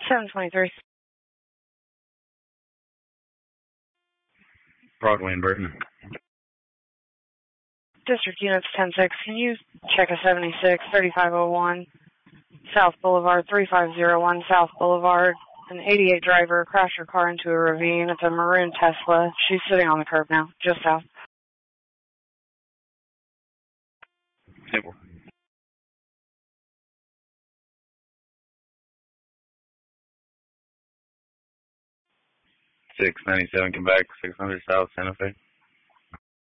723. Broadway and Burton. District Units 10-6, can you check a 76, 3501, South Boulevard, 3501 South Boulevard? An 88 driver crashed her car into a ravine. It's a maroon Tesla. She's sitting on the curb now, just south. Table. 697, come back, 600 South Santa Fe.